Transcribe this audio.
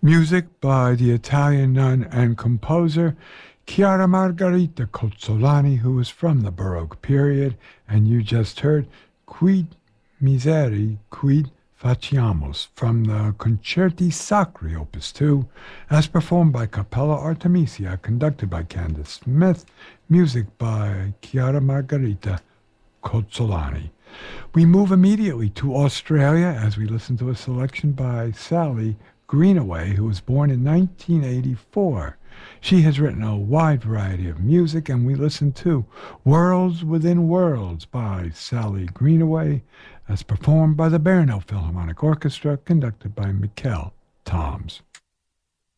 Music by the Italian nun and composer Chiara Margherita Cozzolani, who was from the Baroque period, and you just heard Quid Miseri, Quid Faciamus from the Concerti Sacri, Opus 2, as performed by Cappella Artemisia, conducted by Candace Smith, music by Chiara Margherita Cozzolani. We move immediately to Australia as we listen to a selection by Sally Greenaway, who was born in 1984. She has written a wide variety of music, and we listen to Worlds Within Worlds by Sally Greenaway, as performed by the Barnell Philharmonic Orchestra, conducted by Mikkel Toms.